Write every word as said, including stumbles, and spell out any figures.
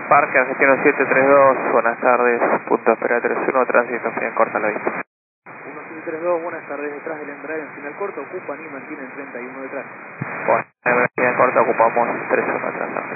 Parque Argentino siete tres dos, buenas tardes, punto espera tres uno, tránsito final corta la vista. uno siete tres dos, buenas tardes, detrás del embrague en final corto, ocupan y mantienen treinta y uno detrás. Bueno, en final corta ocupamos tres uno atrás.